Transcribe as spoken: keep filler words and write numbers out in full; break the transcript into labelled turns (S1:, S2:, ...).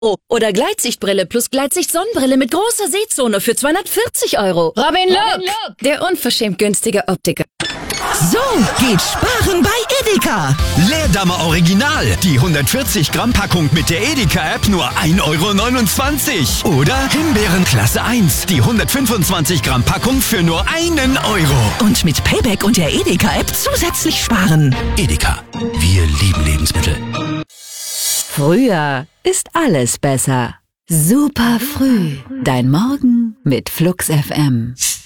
S1: Oder Gleitsichtbrille plus Gleitsicht-Sonnenbrille mit großer Sehzone für zweihundertvierzig Euro. Robin Look, der unverschämt günstige Optiker.
S2: So geht Sparen bei Edeka.
S3: Leerdammer Original, die hundertvierzig Gramm Packung mit der Edeka-App nur ein Euro neunundzwanzig. Oder Himbeeren Klasse eins, die hundertfünfundzwanzig Gramm Packung für nur einen Euro.
S2: Und mit Payback und der Edeka-App zusätzlich sparen.
S3: Edeka, wir lieben Lebensmittel.
S4: Früher ist alles besser. Super früh. Dein Morgen mit Flux F M.